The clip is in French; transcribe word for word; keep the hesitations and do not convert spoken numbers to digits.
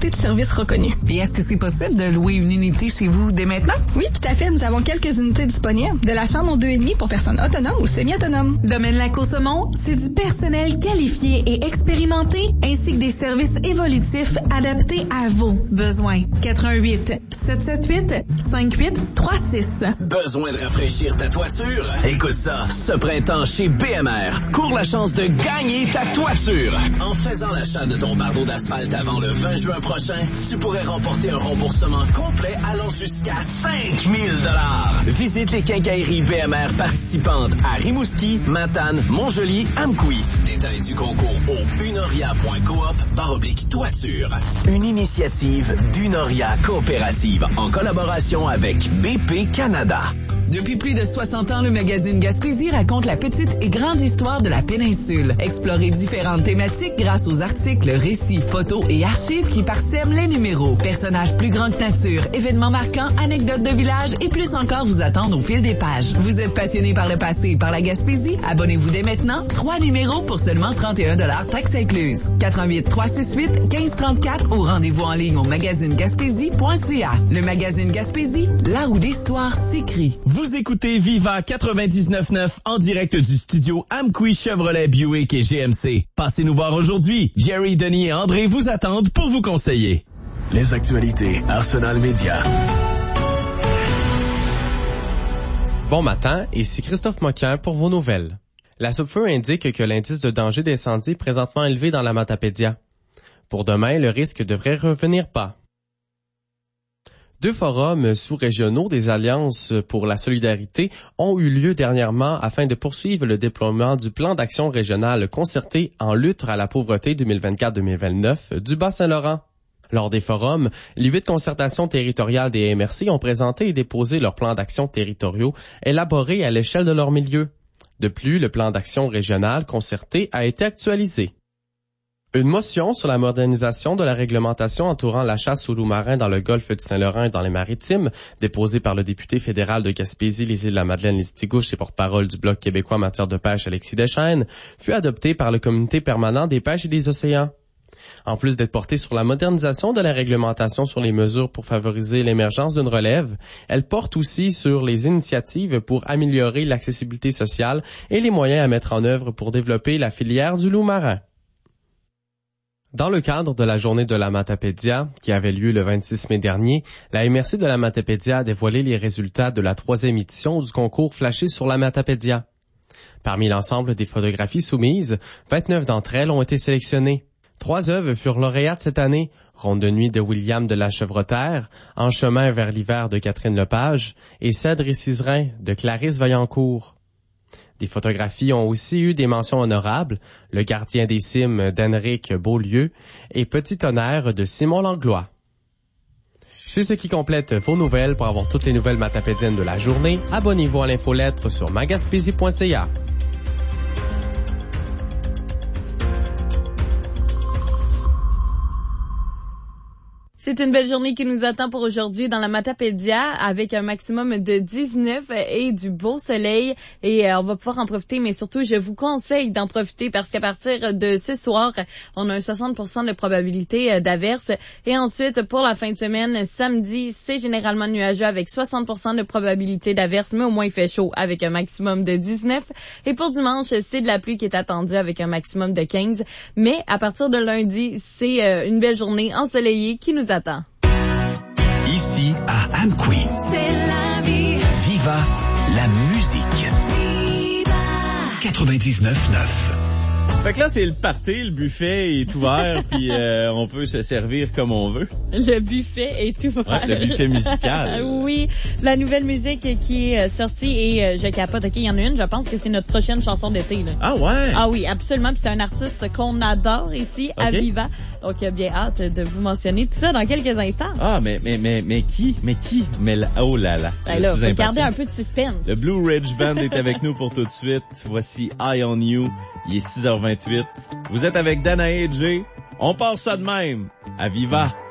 qualité de service reconnue. Et est-ce que c'est possible de louer une unité chez vous dès maintenant? Oui, tout à fait. Nous avons quelques unités disponibles. De la chambre en deux et demi pour personnes autonomes ou semi-autonomes. Domaine Lac-Côte-Saumon, c'est du personnel qualifié et expérimenté, ainsi que des services évolutifs adaptés à vos besoins. quatre un huit, sept sept huit, cinq huit trois six. Besoin de rafraîchir ta toiture? Écoute ça, ce printemps chez B M R, cours la chance de gagner ta toiture. En faisant l'achat de ton barreau d'asphalte avant le vingt juin prochain, tu pourrais remporter un remboursement complet allant jusqu'à cinq mille dollars. Visite les quincailleries B M R participantes à Rimouski, Matane, Montjoly, Amqui. Détails du concours au unoria point coop barre oblique toiture. Une initiative d'Unoria Coopérative en collaboration avec B P Canada. Depuis plus de soixante ans, le magazine Gaspésie raconte la petite et grande histoire de la péninsule. Explorez différentes thématiques grâce aux articles, récits, photos et archives qui parsèment les numéros. Personnages plus grands que nature, événements marquants, anecdotes de village et plus encore vous attendent au fil des pages. Vous êtes passionné par le passé et par la Gaspésie? Abonnez-vous dès maintenant. Trois numéros pour seulement trente et un dollars taxes incluses. quatre un huit, trois six huit, un cinq trois quatre ou rendez-vous en ligne au magazine gaspésie point c a. Le magazine Gaspésie, là où l'histoire s'écrit. Vous écoutez Viva quatre-vingt-dix-neuf neuf en direct du studio Amqui Chevrolet Buick et G M C. Passez nous voir aujourd'hui. Jerry, Denis et André vous attendent pour vous conseiller. Les actualités Arsenal Média. Bon matin, ici Christophe Moquin pour vos nouvelles. La Sopfeu indique que l'indice de danger d'incendie est présentement élevé dans la Matapédia. Pour demain, le risque devrait revenir bas. Deux forums sous-régionaux des Alliances pour la solidarité ont eu lieu dernièrement afin de poursuivre le déploiement du plan d'action régional concerté en lutte à la pauvreté deux mille vingt-quatre deux mille vingt-neuf du Bas-Saint-Laurent. Lors des forums, les huit concertations territoriales des M R C ont présenté et déposé leurs plans d'action territoriaux élaborés à l'échelle de leur milieu. De plus, le plan d'action régional concerté a été actualisé. Une motion sur la modernisation de la réglementation entourant la chasse au loup marin dans le golfe du Saint-Laurent et dans les Maritimes, déposée par le député fédéral de Gaspésie, les Îles-de-la-Madeleine, les Stigouches et porte-parole du Bloc québécois en matière de pêche, Alexis Deschênes, fut adoptée par le comité permanent des pêches et des océans. En plus d'être portée sur la modernisation de la réglementation sur les mesures pour favoriser l'émergence d'une relève, elle porte aussi sur les initiatives pour améliorer l'accessibilité sociale et les moyens à mettre en œuvre pour développer la filière du loup marin. Dans le cadre de la journée de la Matapédia, qui avait lieu le vingt-six mai dernier, la M R C de la Matapédia a dévoilé les résultats de la troisième édition du concours Flashé sur la Matapédia. Parmi l'ensemble des photographies soumises, vingt-neuf d'entre elles ont été sélectionnées. Trois œuvres furent lauréates cette année, Ronde de nuit de William de la Chevrotaire, En chemin vers l'hiver de Catherine Lepage et Cèdre et Ciserin de Clarisse Vaillancourt. Des photographies ont aussi eu des mentions honorables, Le gardien des cimes d'Henrique Beaulieu et Petit tonnerre de Simon Langlois. C'est ce qui complète vos nouvelles. Pour avoir toutes les nouvelles matapédiennes de la journée, abonnez-vous à l'infolettre sur magaspésie point c a. C'est une belle journée qui nous attend pour aujourd'hui dans la Matapédia avec un maximum de dix-neuf et du beau soleil et euh, on va pouvoir en profiter, mais surtout je vous conseille d'en profiter parce qu'à partir de ce soir, on a un soixante pour cent de probabilité d'averse et ensuite pour la fin de semaine, samedi, c'est généralement nuageux avec soixante pour cent de probabilité d'averse, mais au moins il fait chaud avec un maximum de dix-neuf et pour dimanche, c'est de la pluie qui est attendue avec un maximum de quinze, mais à partir de lundi, c'est euh, une belle journée ensoleillée qui nous attend. Ici, à Amqui. C'est la vie. Viva la musique. Viva. quatre-vingt-dix-neuf neuf. Fait que là, c'est le party, le buffet est ouvert, puis euh, on peut se servir comme on veut. Le buffet est ouvert. Ouais, le buffet musical. Oui, la nouvelle musique qui est sortie et euh, je capote. OK, il y en a une, je pense que c'est notre prochaine chanson d'été. Là. Ah ouais? Ah oui, absolument. Puis c'est un artiste qu'on adore ici, à Okay. Viva. Donc, bien hâte de vous mentionner tout ça dans quelques instants. Ah, mais mais mais mais qui? Mais qui? Mais là, oh là là. Ben je là, suis faut impatient. garder un peu de suspense. Le Blue Ridge Band est avec nous pour tout de suite. Voici Eye on You. Il est six heures vingt-huit. Vous êtes avec Dana et Jay. On part ça de même. À Viva.